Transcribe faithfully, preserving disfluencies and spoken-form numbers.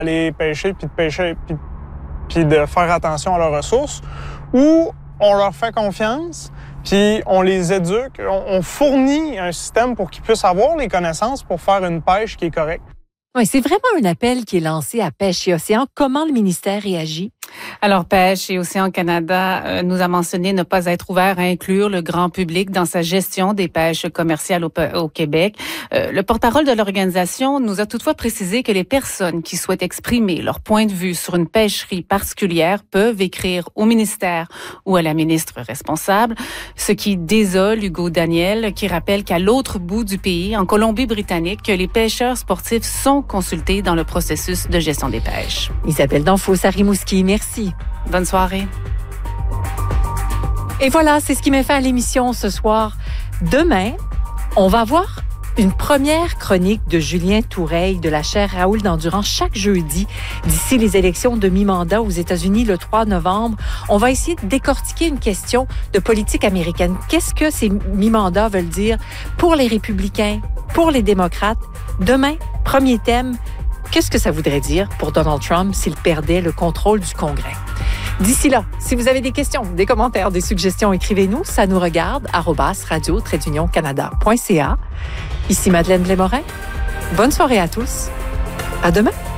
aller pêcher, puis de pêcher, puis, puis de faire attention à leurs ressources, ou on leur fait confiance, puis on les éduque, on, on fournit un système pour qu'ils puissent avoir les connaissances pour faire une pêche qui est correcte. Oui, c'est vraiment un appel qui est lancé à Pêche et Océan. Comment le ministère réagit? Alors, Pêche et Océan Canada euh, nous a mentionné ne pas être ouvert à inclure le grand public dans sa gestion des pêches commerciales au, au Québec. Euh, le porte-parole de l'organisation nous a toutefois précisé que les personnes qui souhaitent exprimer leur point de vue sur une pêcherie particulière peuvent écrire au ministère ou à la ministre responsable, ce qui désole Hugo Daniel, qui rappelle qu'à l'autre bout du pays, en Colombie-Britannique, que les pêcheurs sportifs sont consultés dans le processus de gestion des pêches. Isabelle Danfos à Rimouski, merci. Bonne soirée. Et voilà, c'est ce qui met fin à l'émission ce soir. Demain, on va voir une première chronique de Julien Toureille de la chaire Raoul d'Endurance chaque jeudi d'ici les élections de mi-mandat aux États-Unis le trois novembre. On va essayer de décortiquer une question de politique américaine. Qu'est-ce que ces mi-mandats veulent dire pour les républicains, pour les démocrates? Demain, premier thème, qu'est-ce que ça voudrait dire pour Donald Trump s'il perdait le contrôle du Congrès? D'ici là, si vous avez des questions, des commentaires, des suggestions, écrivez-nous. Ça nous regarde, arobase radio trait d'union canada point c a. Ici Madeleine Blais-Morin. Bonne soirée à tous. À demain.